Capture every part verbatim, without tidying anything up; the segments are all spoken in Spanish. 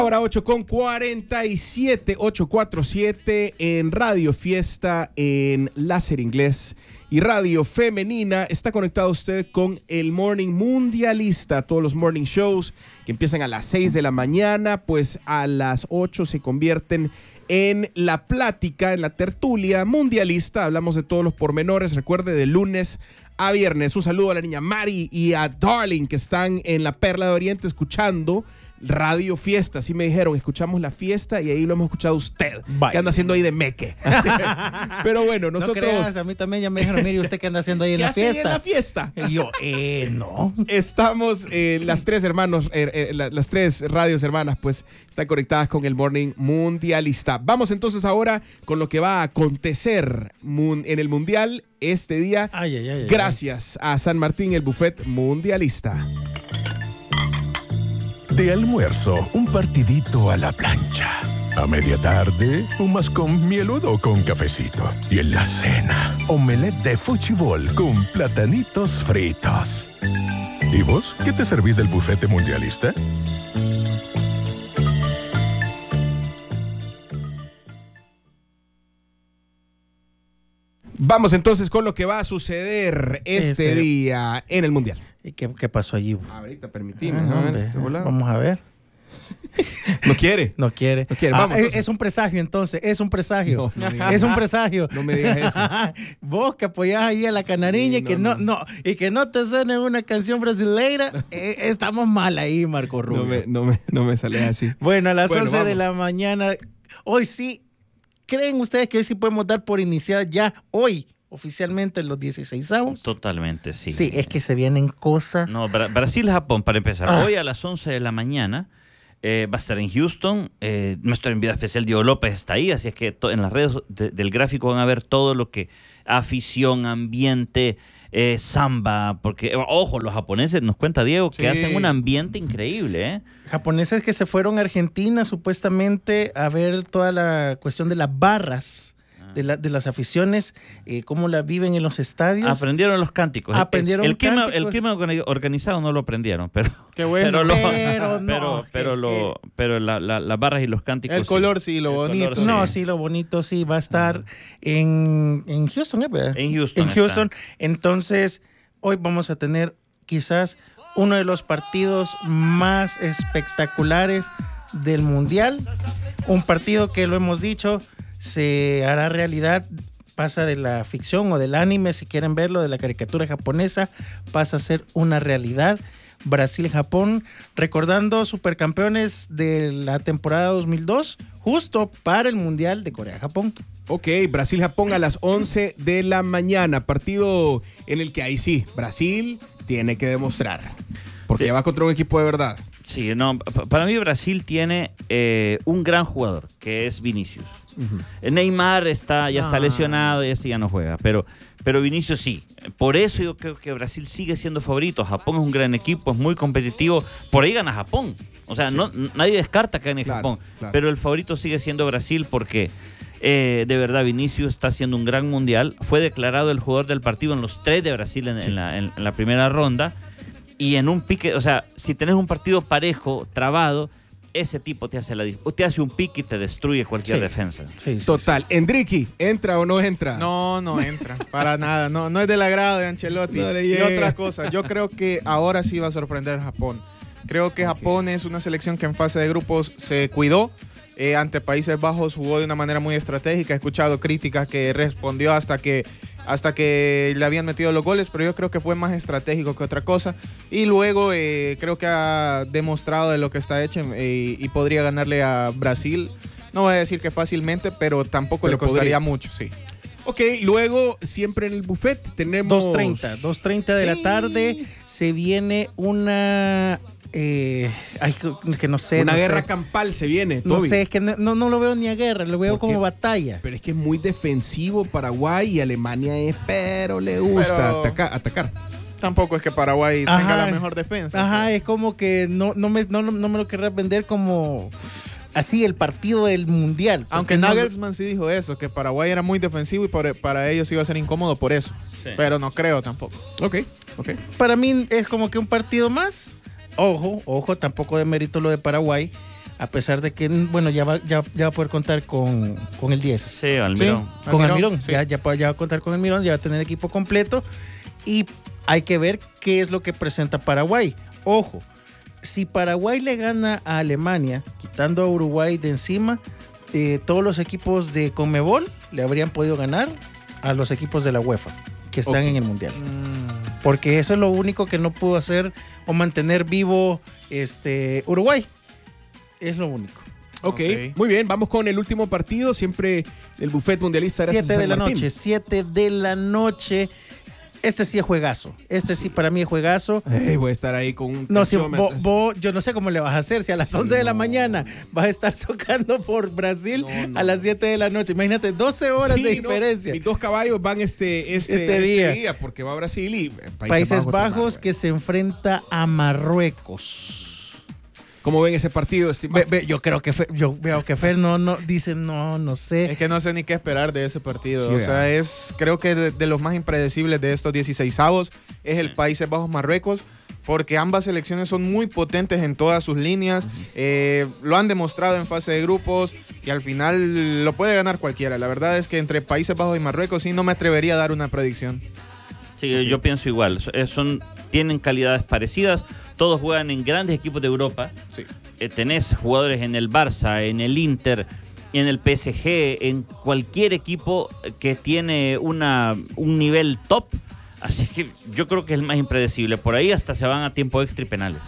Ahora ocho con cuarenta y siete, ocho cuarenta y siete en Radio Fiesta, en Láser Inglés y Radio Femenina. Está conectado usted con el Morning Mundialista. Todos los morning shows que empiezan a las seis de la mañana, pues a las ocho se convierten en la plática, en la tertulia mundialista. Hablamos de todos los pormenores. Recuerde, de lunes a viernes. Un saludo a la niña Mari y a Darling, que están en la Perla de Oriente escuchando Radio Fiesta. Así me dijeron, escuchamos la fiesta y ahí lo hemos escuchado usted. Bye. Que anda haciendo ahí de meque. Así, pero bueno, nosotros... No creas, a mí también ya me dijeron, mire, ¿usted qué anda haciendo ahí en la fiesta? ¿Qué hace en la fiesta? Y yo, eh, no. Estamos, eh, las tres hermanos, eh, eh, la, las tres radios hermanas, pues, están conectadas con el Morning Mundialista. Vamos entonces ahora con lo que va a acontecer mun- en el Mundial este día. Ay, ay, ay, gracias ay. a San Martín, el buffet mundialista. De almuerzo, un partidito a la plancha. A media tarde, un mascón mieludo con cafecito. Y en la cena, omelette de fuchibol con platanitos fritos. ¿Y vos qué te servís del bufete mundialista? Vamos entonces con lo que va a suceder este, este... día en el Mundial. ¿Y qué, qué pasó allí? Ahorita permitime. Ah, ¿no? Este Vamos a ver. No quiere. No quiere. No quiere. Ah, Vamos, es, es un presagio entonces. Es un presagio. No, no es un presagio. No me digas eso. Vos que apoyás ahí a la canariña sí, y, que no, no, no, y que no te suene una canción brasileira, eh, estamos mal ahí, Marco Rubio. No me, no me, no me sale así. Bueno, a las bueno, once vamos. de la mañana. Hoy sí. ¿Creen ustedes que hoy sí podemos dar por iniciada ya hoy? Oficialmente los dieciseisavos. Totalmente, sí. Sí, es que se vienen cosas. No, Bra- Brasil-Japón, para empezar. Ah. Hoy a las once de la mañana eh, va a estar en Houston. Eh, nuestro enviado especial Diego López está ahí, así es que to- en las redes de- del gráfico van a ver todo lo que afición, ambiente, eh, samba, porque, ojo, los japoneses, nos cuenta Diego, sí. que hacen un ambiente increíble, ¿eh? Japoneses que se fueron a Argentina supuestamente a ver toda la cuestión de las barras. De, la, de las aficiones, eh, cómo la viven en los estadios. Aprendieron los cánticos. Aprendieron el, el, crimen, cánticos. el crimen organizado no lo aprendieron, pero... Qué bueno. Pero, lo, pero no. Pero, pero, lo, pero la, la, las barras y los cánticos... El color sí, lo bonito. Color, sí. No, sí, lo bonito sí. Va a estar uh-huh. en, en Houston, ¿eh? En Houston. En Houston. Está. Entonces, hoy vamos a tener quizás uno de los partidos más espectaculares del Mundial. Un partido que, lo hemos dicho, se hará realidad, pasa de la ficción o del anime, si quieren verlo, de la caricatura japonesa, pasa a ser una realidad. Brasil-Japón, recordando supercampeones de la temporada dos mil dos, justo para el Mundial de Corea-Japón. Ok, Brasil-Japón a las once de la mañana, partido en el que ahí sí, Brasil tiene que demostrar, porque ya va contra un equipo de verdad. Sí, no, para mí Brasil tiene eh, un gran jugador, que es Vinicius. Uh-huh. Neymar está, ya está lesionado y ese ya no juega, pero, pero Vinicius sí. Por eso yo creo que Brasil sigue siendo favorito. Japón es un gran equipo, es muy competitivo. Por ahí gana Japón. O sea, sí. no, nadie descarta que gane claro, Japón. Claro. Pero el favorito sigue siendo Brasil porque eh, de verdad Vinicius está haciendo un gran mundial. Fue declarado el jugador del partido en los tres de Brasil en, sí. en, la, en, en la primera ronda. Y en un pique, o sea, si tenés un partido parejo, trabado, ese tipo te hace la te hace un pique y te destruye cualquier sí. defensa. Sí, sí, Total. Sí. Enrique, ¿entra o no entra? No, no entra. Para nada. No, no es del agrado de Ancelotti. No y otra cosa, yo creo que ahora sí va a sorprender a Japón. Creo que okay. Japón es una selección que en fase de grupos se cuidó. Eh, ante Países Bajos jugó de una manera muy estratégica. He escuchado críticas que respondió hasta que hasta que le habían metido los goles, pero yo creo que fue más estratégico que otra cosa. Y luego eh, creo que ha demostrado de lo que está hecho eh, y podría ganarle a Brasil. No voy a decir que fácilmente, pero tampoco pero le costaría podría. mucho, sí. Ok, luego siempre en el buffet tenemos... dos treinta, dos treinta de la tarde se viene una... Eh, ay, que no sé. Una no guerra sé. campal se viene, Toby. No sé, es que no, no lo veo ni a guerra, lo veo como batalla. Pero es que es muy defensivo Paraguay y Alemania es, pero le gusta pero... atacar, atacar. Tampoco es que Paraguay ajá, tenga la mejor defensa. Ajá, pero... es como que no, no, me, no, no me lo querrás vender como así el partido del Mundial. Aunque Nagelsmann no... sí dijo eso, que Paraguay era muy defensivo y para, para ellos iba a ser incómodo por eso. Sí. Pero no creo tampoco. Ok, ok. Para mí es como que un partido más. Ojo, ojo, tampoco de mérito lo de Paraguay. a pesar de que, bueno, ya va, ya, ya va a poder contar con, con el diez. Sí, Almirón. Sí, con Almirón, Almirón. sí. Ya, ya, ya va a contar con Almirón, ya va a tener equipo completo. Y hay que ver qué es lo que presenta Paraguay. Ojo, si Paraguay le gana a Alemania, quitando a Uruguay de encima, eh, todos los equipos de Conmebol le habrían podido ganar a los equipos de la UEFA que están Ok. en el Mundial. Mm, Porque eso es lo único que no pudo hacer o mantener vivo este, Uruguay. Es lo único. Ok, Ok. muy bien, vamos con el último partido, siempre el buffet mundialista. Gracias, siete de San la Martín. noche, siete de la noche. Este sí es juegazo. Este sí para mí es juegazo. Ey, voy a estar ahí con un No, si tensiómetro. vos, vos- yo no sé cómo le vas a hacer. Si a las once de la mañana vas a estar socando por Brasil No, no. a las siete de la noche. Imagínate, doce horas Sí, de no, diferencia. mis dos caballos van este, este, Este este día. día. porque va a Brasil y eh, Países, Países otra Bajos vez. que se enfrenta a Marruecos. ¿Cómo ven ese partido, estimado? Ve- ve, yo creo que Fer, yo veo que Fer no, no dice no, no sé. Es que no sé ni qué esperar de ese partido. Sí, o sea, es creo que de, de los más impredecibles de estos dieciseisavos es el Países Bajos Marruecos, porque ambas selecciones son muy potentes en todas sus líneas. Eh, lo han demostrado en fase de grupos y al final lo puede ganar cualquiera. La verdad es que entre Países Bajos y Marruecos sí no me atrevería a dar una predicción. Sí, yo pienso igual. Eh, Son, tienen calidades parecidas. Todos juegan en grandes equipos de Europa. Sí. Eh, tenés jugadores en el Barça, en el Inter, en el P S G, en cualquier equipo que tiene una, un nivel top. Así que yo creo que es el más impredecible. Por ahí hasta se van a tiempo extra y penales.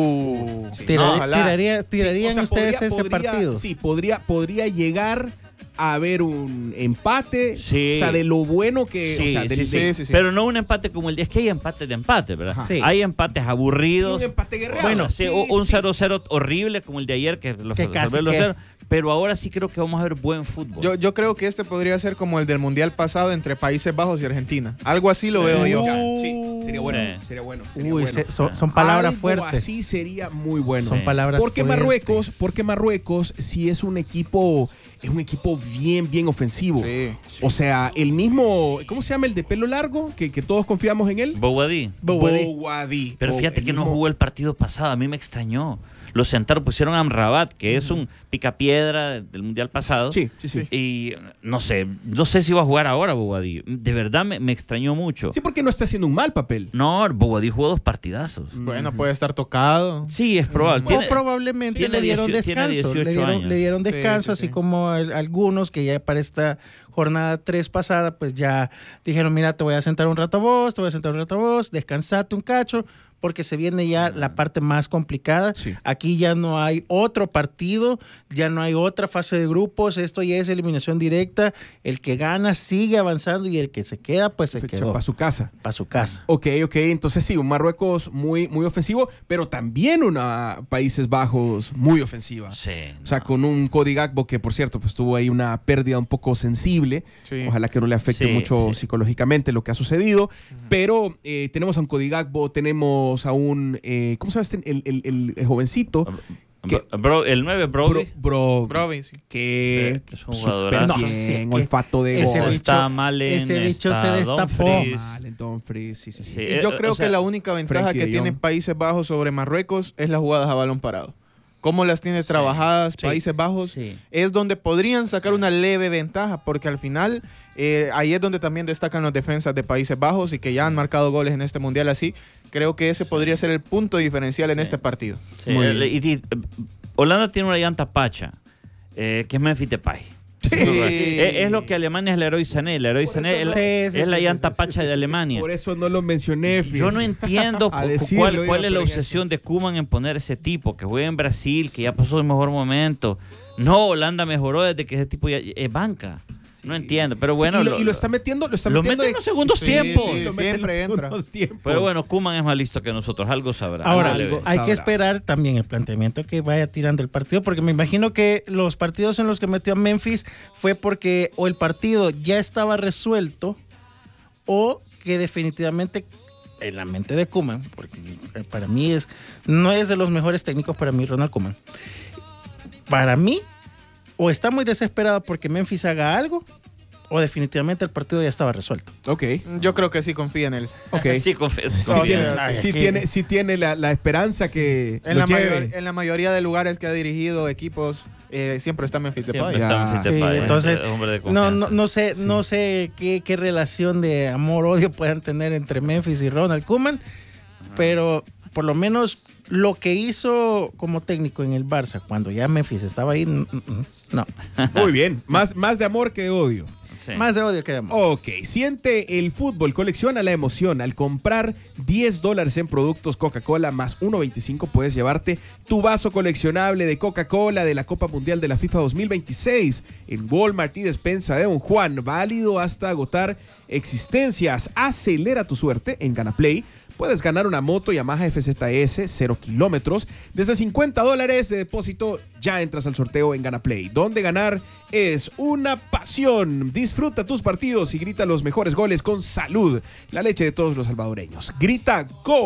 Uh, Tirar- no, ojalá. tiraría- Sí, ¿Tirarían o sea, ustedes podría- ese podría- partido? Sí, podría, podría llegar a haber un empate. Sí. O sea, de lo bueno que. Sí, o sea, sí, del- sí, de- sí, sí. Pero no un empate como el de... Es que hay empates de empate, ¿verdad? Ajá. Sí. Hay empates aburridos. Sí, un empate guerreado. Bueno, sí, Sí, un sí, sí. cero cero horrible como el de ayer, que lo Que fue casi resolver los que- cero. Pero ahora sí creo que vamos a ver buen fútbol. Yo, yo creo que este podría ser como el del Mundial pasado entre Países Bajos y Argentina. Algo así lo veo Uh, yo. Ya, sí, sería bueno. Sí. Sería bueno. sería Uy, bueno. se- son, son palabras Algo fuertes. Así sería muy bueno. Son Sí. palabras Porque fuertes. Marruecos, porque Marruecos sí es un equipo, es un equipo bien, bien ofensivo. Sí. O sea, el mismo, ¿cómo se llama el de pelo largo? Que, que todos confiamos en él. Bouhadí. Bouhadí. Bouhadí. Pero O fíjate el que no mismo- jugó el partido pasado, a mí me extrañó. Lo sentaron, pusieron a Amrabat, que es un picapiedra del Mundial pasado. Sí, sí, sí. Y no sé, no sé si va a jugar ahora Bouhadí. De verdad me, me extrañó mucho. Sí, porque no está haciendo un mal papel. No, Bouhadí jugó dos partidazos. Bueno, puede estar tocado. Sí, es probable. O Tiene- probablemente tiene le dieron dieciocho tiene descanso. Le dieciocho dieron, años. le dieron Sí, descanso, sí, así sí. como el- algunos que ya para esta jornada tres pasada, pues ya dijeron, mira, te voy a sentar un rato a vos, te voy a sentar un rato a vos, descansate un cacho, porque se viene ya la parte más complicada. Sí. Aquí ya no hay otro partido, ya no hay otra fase de grupos, esto ya es eliminación directa. El que gana sigue avanzando y el que se queda, pues se quedó Para su casa. para su casa. Ok, ok, entonces sí, un Marruecos muy, muy ofensivo, pero también una Países Bajos muy ofensiva. Sí, O sea, no. con un Cody Gakpo que, por cierto, pues tuvo ahí una pérdida un poco sensible. Sí. Ojalá que no le afecte Sí, mucho sí. psicológicamente lo que ha sucedido. Pero eh, tenemos a un Cody Gakpo, tenemos a un, eh, ¿cómo se llama este? El, el, el- el jovencito. que- Bro- el nueve, Brody. Bro, bro, Brovi, sí. que Sí, es un súper jugadorazo. bien, No, sí, que olfato de ese gol. bicho- está Malen, ese bicho está se destapó. Dumfries. Mal, Dumfries, sí, sí, sí. Sí. Y Eh, yo o creo sea, que la única ventaja Frenkie que de tiene Jong. Países Bajos sobre Marruecos es las jugadas a balón parado. Cómo las tiene trabajadas Sí. Países Bajos Sí. es donde podrían sacar una leve ventaja, porque al final eh, ahí es donde también destacan las defensas de Países Bajos y que ya han marcado goles en este mundial así. Creo que ese podría ser el punto diferencial en este partido. Sí, Muy el- bien. y- y, eh, Holanda tiene una llanta pacha, eh, que es Memphis Depay. Sí. Es, es lo que Alemania es el Leroy Sané. El Leroy Por Sané eso es, no- la- Sí, sí, es la sí, llanta sí, sí, pacha de Alemania. Por eso no lo mencioné. Yo no fíjese. entiendo A cu- decirlo, cuál, iba, cuál es la pero en obsesión de Koeman en poner ese tipo que juega en Brasil, que ya pasó el mejor momento. No, Holanda mejoró desde que ese tipo ya es banca. No entiendo, pero bueno. Sí, y, lo, y lo está metiendo, lo está lo metiendo mete en los segundos Sí, tiempos. sí, lo mete en siempre los entra. segundos tiempos. Pero bueno, Koeman es más listo que nosotros, algo sabrá. Ahora, Algo le algo ve. hay sabrá. que esperar también el planteamiento que vaya tirando el partido, porque me imagino que los partidos en los que metió a Memphis fue porque o el partido ya estaba resuelto o que definitivamente en la mente de Koeman, porque para mí es no es de los mejores técnicos para mí Ronald Koeman. Para mí o está muy desesperado porque Memphis haga algo o definitivamente el partido ya estaba resuelto. Ok. Yo creo que sí confía en él. Ok. Sí, confe- Sí No, tiene, sí, sí aquí- tiene, sí tiene la, la esperanza que En lo la, lleve. mayor- en la mayoría de lugares que ha dirigido equipos, eh, siempre está Memphis Siempre Depay. Ya. está Memphis Sí, Depay, entonces, es hombre de No, confianza. no, no sé, Sí. no sé qué, qué relación de amor-odio puedan tener entre Memphis y Ronald Koeman, pero por lo menos lo que hizo como técnico en el Barça, cuando ya Memphis estaba ahí, n- n- no. Muy bien. Más, más de amor que de odio. Sí. Más de odio que de amor. Ok, siente el fútbol, colecciona la emoción. Al comprar diez dólares en productos Coca-Cola más uno veinticinco puedes llevarte tu vaso coleccionable de Coca-Cola de la Copa Mundial de la FIFA dos mil veintiséis en Walmart y despensa de Don Juan, válido hasta agotar existencias. Acelera tu suerte en GanaPlay. Puedes ganar una moto Yamaha F Z S cero kilómetros. Desde cincuenta dólares de depósito ya entras al sorteo en GanaPlay, donde ganar es una pasión. Disfruta tus partidos y grita los mejores goles con Salud, la leche de todos los salvadoreños. Grita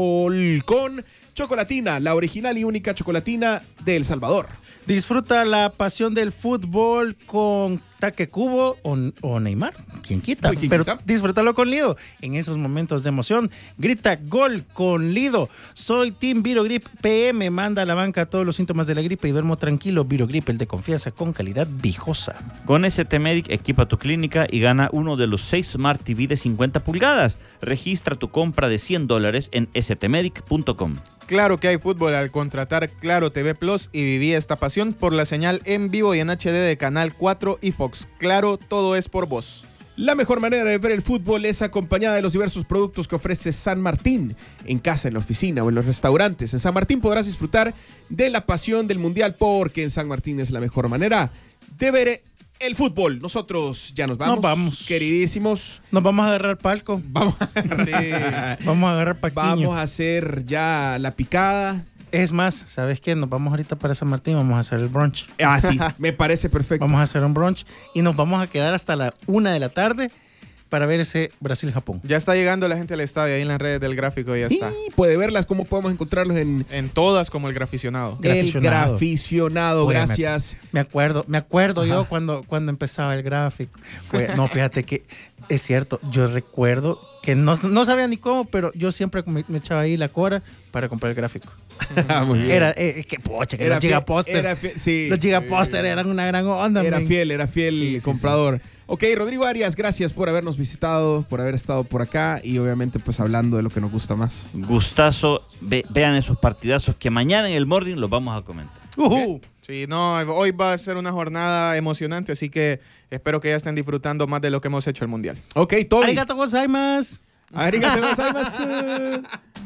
gol con Chocolatina, la original y única chocolatina de El Salvador. Disfruta la pasión del fútbol con Taque Cubo o, o Neymar, quien quita, Uy, ¿quién pero quita? disfrútalo con Lido. En esos momentos de emoción, grita gol con Lido. Soy Team Virogrip P M, manda a la banca todos los síntomas de la gripe y duermo tranquilo. Virogrip, el de confianza con calidad viejosa. Con S T Medic equipa tu clínica y gana uno de los seis Smart T V de cincuenta pulgadas. Registra tu compra de cien dólares en s t medic punto com. Claro que hay fútbol al contratar Claro T V Plus y viví esta pasión por la señal en vivo y en H D de Canal cuatro y Fox. Claro, todo es por vos. La mejor manera de ver el fútbol es acompañada de los diversos productos que ofrece San Martín, en casa, en la oficina o en los restaurantes. En San Martín podrás disfrutar de la pasión del Mundial, porque en San Martín es la mejor manera de ver el fútbol. Nosotros ya nos vamos, Nos vamos. queridísimos. Nos vamos a agarrar palco, Vamos, Sí. vamos a agarrar paquiño. vamos a hacer ya la picada. Es más, ¿sabes qué? Nos vamos ahorita para San Martín, vamos a hacer el brunch. Ah, sí, me parece perfecto. Vamos a hacer un brunch y nos vamos a quedar hasta la una de la tarde para ver ese Brasil-Japón. Ya está llegando la gente al estadio, ahí en las redes del gráfico ya está. Y puede verlas, cómo podemos encontrarlos en En todas como el graficionado. El Graficionado. Graficionado. Oye, me- Gracias. Me acuerdo, me acuerdo yo cuando, cuando empezaba el gráfico. Fue- no, fíjate que es cierto, yo recuerdo que no, no sabía ni cómo, pero yo siempre me, me echaba ahí la cora para comprar el gráfico. Ah, muy bien. Era, eh, que pocha, que Era los fiel- gigaposters. era fiel- sí. Los gigaposters eran una gran onda. Era men. fiel, era fiel Sí, sí, comprador. Ok, Rodrigo Arias, gracias por habernos visitado, por haber estado por acá y obviamente pues hablando de lo que nos gusta más. Gustazo, ve- vean esos partidazos que mañana en el morning los vamos a comentar. Ujú. Sí, no, hoy va a ser una jornada emocionante, así que espero que ya estén disfrutando más de lo que hemos hecho el Mundial. Ok, Tony. Arigato gozaimasu. Arigato gozaimasu.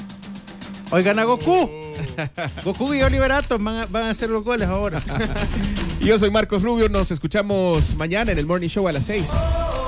Oigan a Goku. Goku y Oliverato van a, van a hacer los goles ahora. Y yo soy Marcos Rubio, nos escuchamos mañana en el Morning Show a las seis.